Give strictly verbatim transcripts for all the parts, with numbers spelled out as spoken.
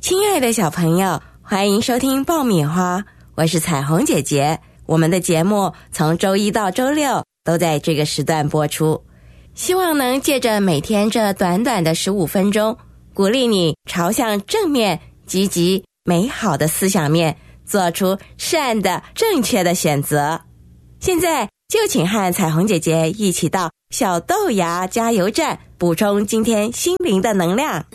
亲爱的小朋友，欢迎收听爆米花，我是彩虹姐姐。我们的节目从周一到周六都在这个时段播出，希望能借着每天这短短的十五分钟，鼓励你朝向正面、积极、美好的思想面，做出善的、正确的选择。现在就请和彩虹姐姐一起到小豆芽加油站，补充今天心灵的能量。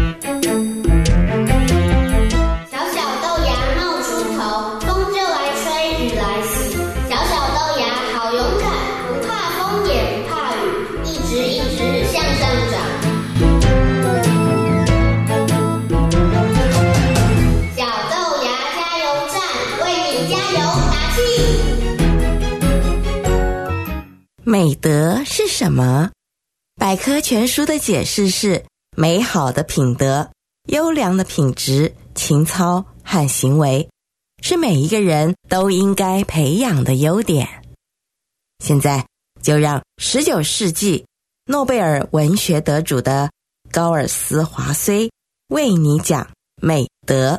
美德是什么？百科全书的解释是：美好的品德、优良的品质、情操和行为，是每一个人都应该培养的优点。现在就让十九世纪诺贝尔文学得主的高尔斯华胥为你讲美德。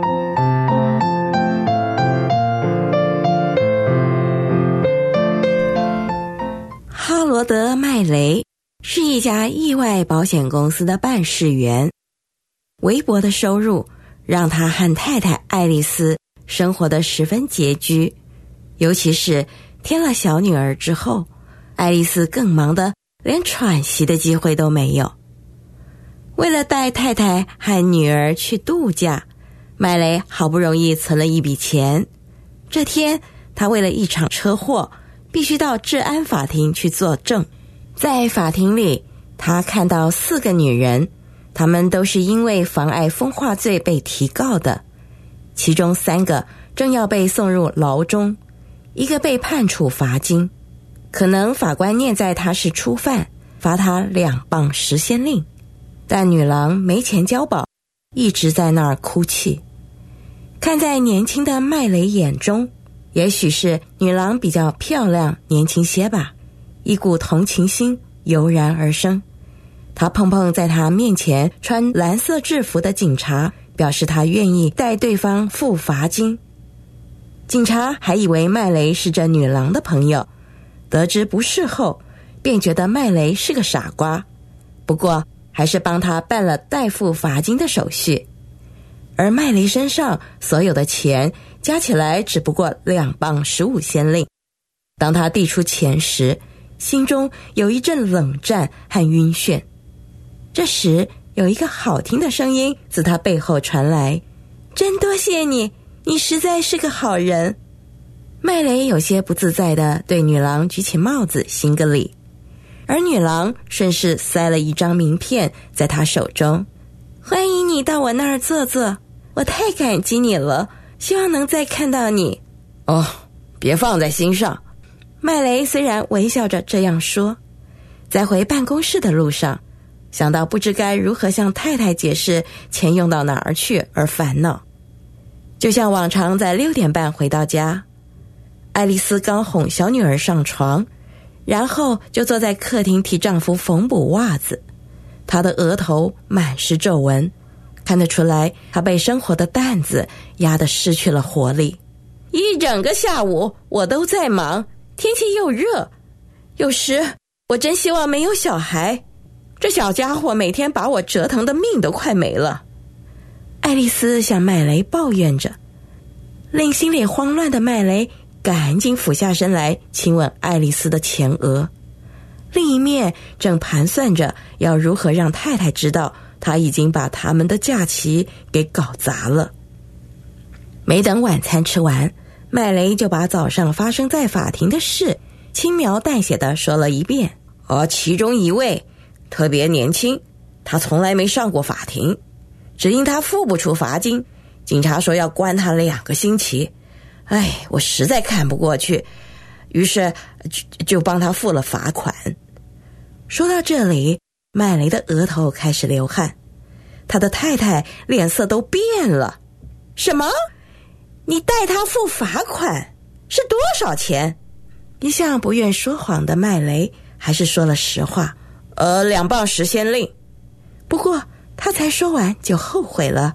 哈罗德·麦雷是一家意外保险公司的办事员，微薄的收入让他和太太爱丽丝生活得十分拮据，尤其是添了小女儿之后，爱丽丝更忙得连喘息的机会都没有。为了带太太和女儿去度假，麦雷好不容易存了一笔钱。这天，他为了一场车祸必须到治安法庭去作证。在法庭里，他看到四个女人，她们都是因为妨碍风化罪被提告的，其中三个正要被送入牢中，一个被判处罚金，可能法官念在他是初犯，罚他两磅十先令，但女郎没钱交保，一直在那儿哭泣。看在年轻的麦雷眼中，也许是女郎比较漂亮年轻些吧，一股同情心油然而生。他碰碰在他面前穿蓝色制服的警察，表示他愿意带对方付罚金。警察还以为麦雷是这女郎的朋友，得知不是后，便觉得麦雷是个傻瓜，不过还是帮他办了代付罚金的手续。而麦雷身上所有的钱加起来只不过两磅十五先令。当他递出钱时，心中有一阵冷战和晕眩。这时有一个好听的声音自他背后传来：真多谢你，你实在是个好人。麦雷有些不自在地对女郎举起帽子行个礼，而女郎顺势塞了一张名片在他手中：欢迎你到我那儿坐坐，我太感激你了，希望能再看到你。哦，别放在心上。麦雷虽然微笑着这样说，在回办公室的路上，想到不知该如何向太太解释钱用到哪儿去而烦恼。就像往常在六点半回到家，爱丽丝刚哄小女儿上床，然后就坐在客厅替丈夫缝补袜子。她的额头满是皱纹，看得出来她被生活的担子压得失去了活力。一整个下午我都在忙，天气又热，有时我真希望没有小孩，这小家伙每天把我折腾的命都快没了。爱丽丝向麦雷抱怨着，令心里慌乱的麦雷赶紧俯下身来亲吻爱丽丝的前额，另一面正盘算着要如何让太太知道他已经把他们的假期给搞砸了。没等晚餐吃完，麦雷就把早上发生在法庭的事轻描淡写地说了一遍。而其中一位特别年轻，他从来没上过法庭，只因他付不出罚金，警察说要关他两个星期。哎，我实在看不过去，于是就就帮他付了罚款。说到这里，麦雷的额头开始流汗，他的太太脸色都变了。什么？你代他付罚款？是多少钱？一向不愿说谎的麦雷还是说了实话。呃，两磅十先令。不过他才说完就后悔了，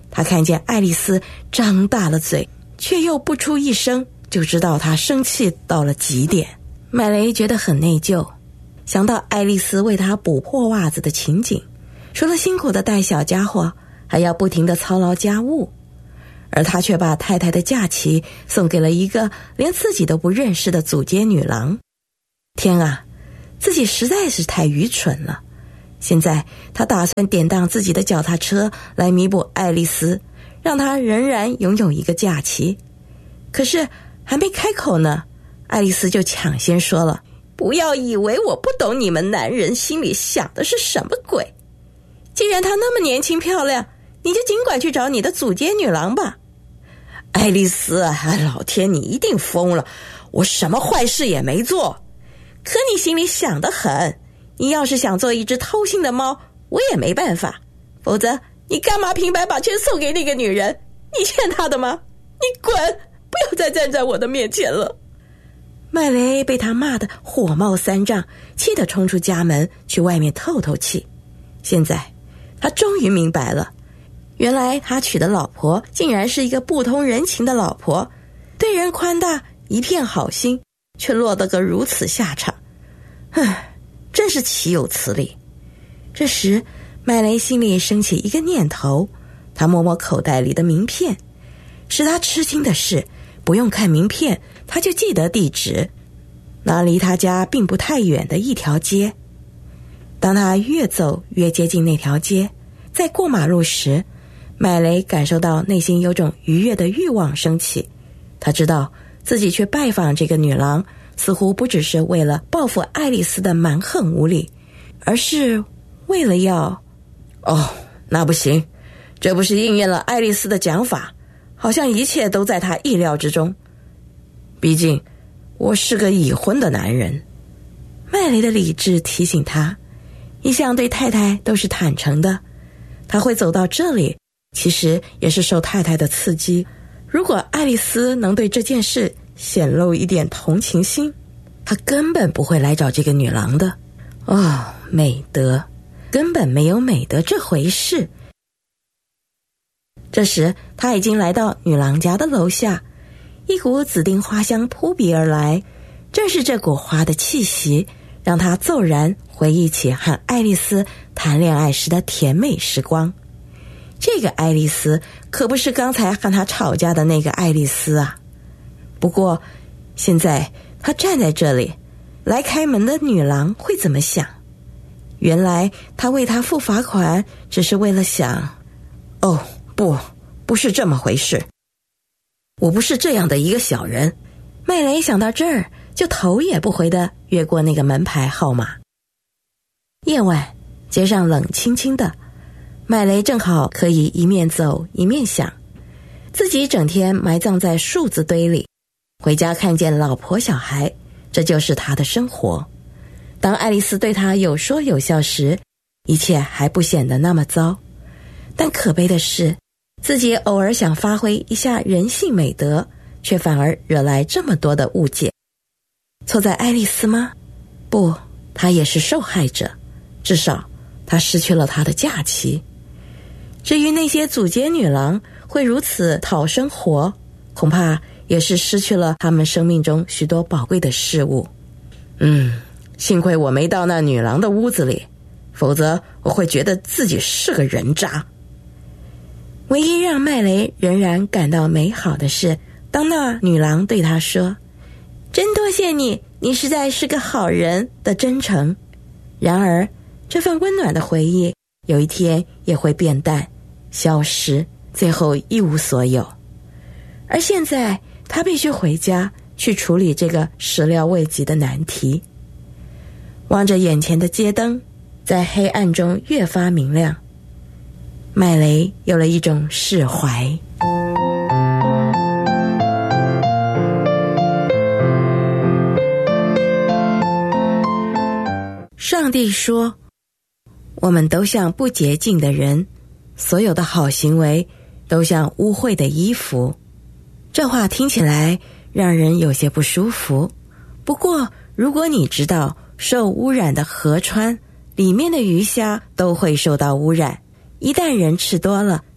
他看见爱丽丝张大了嘴，却又不出一声，就知道她生气到了极点。麦雷觉得很内疚，想到爱丽丝为他补破袜子的情景，除了辛苦的带小家伙，还要不停地操劳家务，而他却把太太的假期送给了一个连自己都不认识的阻街女郎。天啊，自己实在是太愚蠢了。现在他打算典当自己的脚踏车来弥补爱丽丝，让她仍然拥有一个假期。可是还没开口呢，爱丽丝就抢先说了，不要以为我不懂你们男人心里想的是什么鬼。既然她那么年轻漂亮，你就尽管去找你的阻街女郎吧。爱丽丝，老天，你一定疯了，我什么坏事也没做。可你心里想得很，你要是想做一只偷腥的猫，我也没办法。否则你干嘛平白把钱送给那个女人？你欠她的吗？你滚，不要再站在我的面前了。麦雷被他骂得火冒三丈，气得冲出家门去外面透透气。现在他终于明白了，原来他娶的老婆竟然是一个不通人情的老婆，对人宽大，一片好心，却落得个如此下场。唉，真是岂有此理。这时麦雷心里升起一个念头，他摸摸口袋里的名片。使他吃惊的是，不用看名片，他就记得地址，那离他家并不太远的一条街。当他越走越接近那条街，在过马路时，麦雷感受到内心有种愉悦的欲望升起。他知道自己去拜访这个女郎，似乎不只是为了报复爱丽丝的蛮横无理，而是为了要……哦，那不行，这不是应验了爱丽丝的讲法，好像一切都在她意料之中。毕竟我是个已婚的男人。麦雷的理智提醒他，一向对太太都是坦诚的，他会走到这里，其实也是受太太的刺激。如果爱丽丝能对这件事显露一点同情心，她根本不会来找这个女郎的。哦，美德，根本没有美德这回事。这时他已经来到女郎家的楼下，一股紫丁花香扑鼻而来，正是这股花的气息让他骤然回忆起和爱丽丝谈恋爱时的甜美时光。这个爱丽丝可不是刚才和他吵架的那个爱丽丝啊。不过现在他站在这里，来开门的女郎会怎么想？原来他为她付罚款只是为了想……哦，不，不是这么回事。我不是这样的一个小人。麦雷想到这儿，就头也不回地越过那个门牌号码。夜晚，街上冷清清的，麦雷正好可以一面走一面想，自己整天埋葬在数字堆里，回家看见老婆小孩，这就是他的生活。当爱丽丝对他有说有笑时，一切还不显得那么糟。但可悲的是，自己偶尔想发挥一下人性美德，却反而惹来这么多的误解。错在爱丽丝吗？不，她也是受害者，至少她失去了她的假期。至于那些阻街女郎会如此讨生活，恐怕也是失去了她们生命中许多宝贵的事物。嗯，幸亏我没到那女郎的屋子里，否则我会觉得自己是个人渣。唯一让麦雷仍然感到美好的是，当那女郎对他说，真多谢你，你实在是个好人的真诚。然而这份温暖的回忆有一天也会变淡消失，最后一无所有。而现在他必须回家去处理这个始料未及的难题。望着眼前的街灯在黑暗中越发明亮，麦雷有了一种释怀。上帝说，我们都像不洁净的人，所有的好行为都像污秽的衣服。这话听起来让人有些不舒服。不过如果你知道受污染的河川里面的鱼虾都会受到污染，一旦人吃多了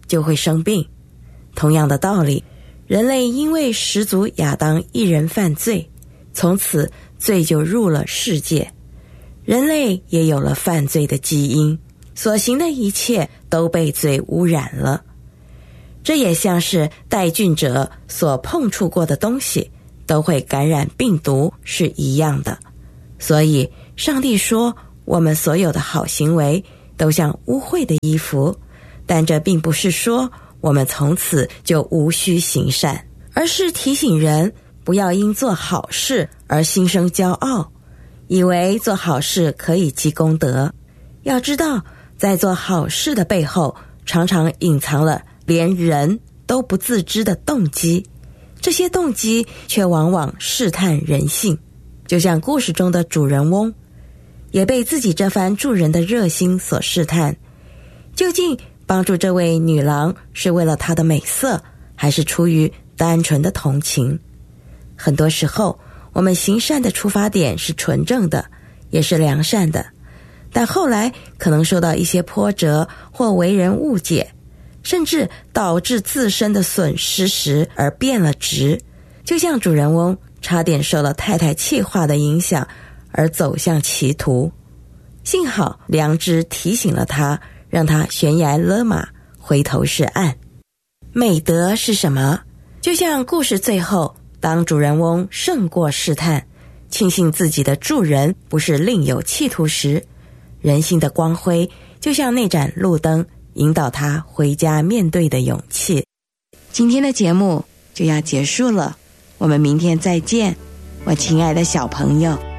就会生病。同样的道理，人类因为始祖亚当一人犯罪，从此罪就入了世界，人类也有了犯罪的基因，所行的一切都被罪污染了。这也像是带菌者所碰触过的东西都会感染病毒是一样的。所以上帝说，我们所有的好行为都像污秽的衣服，但这并不是说我们从此就无需行善，而是提醒人不要因做好事而心生骄傲，以为做好事可以积功德。要知道，在做好事的背后，常常隐藏了连人都不自知的动机，这些动机却往往试探人性。就像故事中的主人翁，也被自己这番助人的热心所试探，究竟帮助这位女郎是为了她的美色，还是出于单纯的同情？很多时候，我们行善的出发点是纯正的，也是良善的，但后来可能受到一些波折或为人误解，甚至导致自身的损失时而变了质。就像主人翁差点受了太太气话的影响而走向歧途，幸好良知提醒了他，让他悬崖勒马，回头是岸。美德是什么？就像故事最后，当主人翁胜过试探，庆幸自己的助人不是另有企图时，人性的光辉就像那盏路灯，引导他回家面对的勇气。今天的节目就要结束了，我们明天再见，我亲爱的小朋友。